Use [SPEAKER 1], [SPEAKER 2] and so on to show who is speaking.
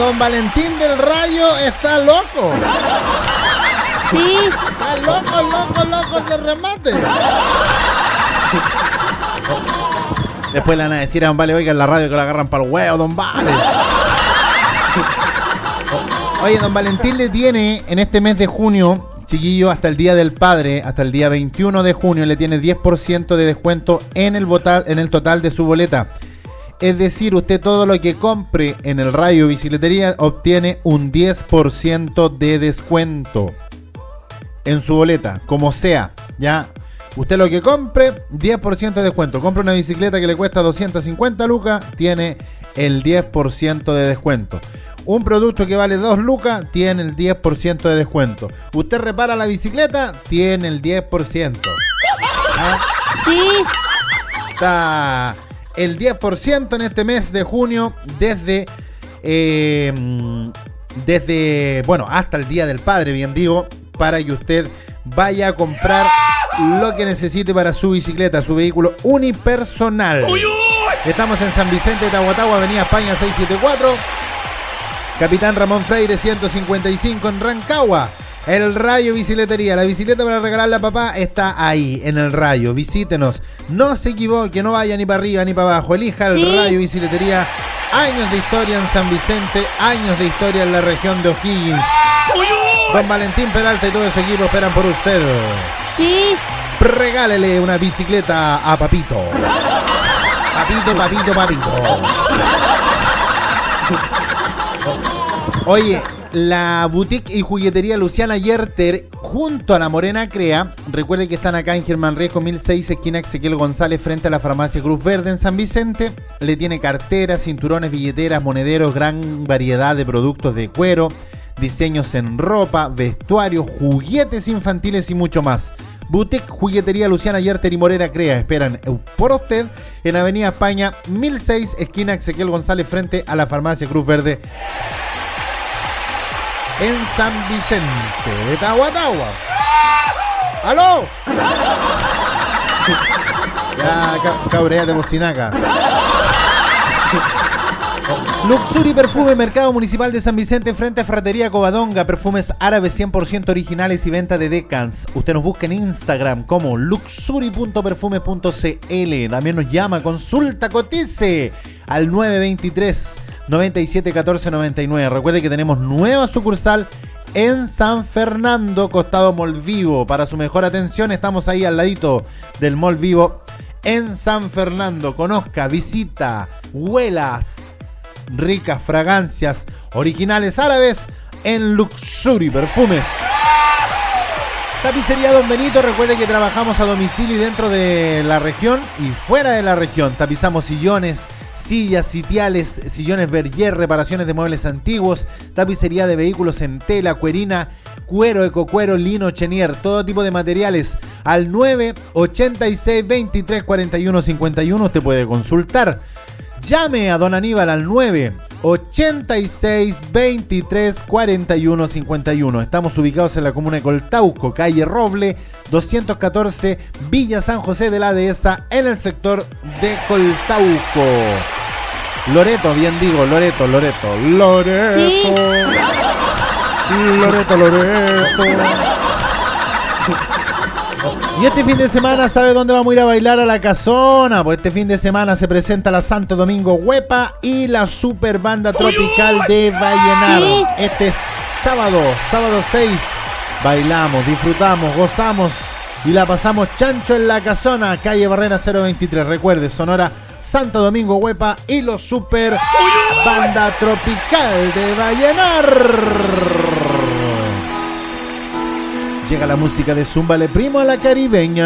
[SPEAKER 1] Don Valentín del Rayo está loco.
[SPEAKER 2] Sí.
[SPEAKER 1] Está loco de remate. Después le van a decir a Don Vale, oiga, en la radio que lo agarran para el huevo, Don Vale. Oye, Don Valentín le tiene en este mes de junio, chiquillo, hasta el Día del Padre, hasta el día 21 de junio, le tiene 10% de descuento en el total de su boleta. Es decir, usted todo lo que compre en el Rayo Bicicletería obtiene un 10% de descuento en su boleta, como sea, ¿ya? Usted lo que compre, 10% de descuento. Compra una bicicleta que le cuesta 250 lucas, tiene el 10% de descuento. Un producto que vale 2 lucas, tiene el 10% de descuento. Usted repara la bicicleta, tiene el 10%. ¿Ah?
[SPEAKER 2] Sí.
[SPEAKER 1] Está el 10% en este mes de junio desde hasta el Día del Padre, bien digo, para que usted vaya a comprar lo que necesite para su bicicleta, su vehículo unipersonal. Estamos en San Vicente de Tahuatahua, Avenida España 674, Capitán Ramón Freire 155 en Rancagua. El Rayo Bicicletería, la bicicleta para regalarle a papá está ahí, en el Rayo. Visítenos, no se equivoque, no vaya ni para arriba ni para abajo. Elija el Rayo Bicicletería. Años de historia en San Vicente, años de historia en la región de O'Higgins. Don Valentín Peralta y todo su equipo esperan por usted.
[SPEAKER 2] Sí.
[SPEAKER 1] Regálele una bicicleta a papito. Papito. Oye, la boutique y juguetería Luciana Yerter junto a la Morena Crea, recuerde que están acá en Germán Riesco 1006, esquina Ezequiel González, frente a la farmacia Cruz Verde en San Vicente. Le tiene carteras, cinturones, billeteras, monederos, gran variedad de productos de cuero, diseños en ropa, vestuario, juguetes infantiles y mucho más. Boutique Juguetería Luciana Yerter y Morena Crea esperan por usted en Avenida España 1006, esquina Ezequiel González, frente a la farmacia Cruz Verde en San Vicente de Tahuatahua. ¡Aló! Ya, cabreate bocinaca. Luxury Perfume, Mercado Municipal de San Vicente, frente a Fratería Covadonga. Perfumes árabes 100% originales y venta de Decans. Usted nos busca en Instagram como luxury.perfume.cl. También nos llama, consulta, cotice al 923-971499. Recuerde que tenemos nueva sucursal en San Fernando, costado Mall Vivo. Para su mejor atención, estamos ahí al ladito del Mall Vivo en San Fernando. Conozca, visita, huelas ricas fragancias originales árabes en Luxury Perfumes. Tapicería Don Benito, recuerde que trabajamos a domicilio y dentro de la región y fuera de la región. Tapizamos sillones, sillas, sitiales, sillones Berger, reparaciones de muebles antiguos, tapicería de vehículos en tela, cuerina, cuero, ecocuero, lino, chenier, todo tipo de materiales. Al 986 23 41 51 usted puede consultar. Llame a Don Aníbal al 986 23 41 51. Estamos ubicados en la comuna de Coltauco, calle Roble 214, Villa San José de la Dehesa, en el sector de Coltauco. Loreto, bien digo, Loreto.
[SPEAKER 2] Sí.
[SPEAKER 1] Loreto. Y este fin de semana, ¿sabe dónde vamos a ir a bailar? A la Casona. Pues este fin de semana se presenta la Santo Domingo Huepa y la Super Banda Tropical de Vallenar.
[SPEAKER 2] Sí.
[SPEAKER 1] Este sábado 6, bailamos, disfrutamos, gozamos y la pasamos chancho en la Casona, calle Barrera 023. Recuerde, Sonora, Santo Domingo Huepa y los Super Banda Tropical de Vallenar. Llega la música de Zúmbale Primo a la caribeña.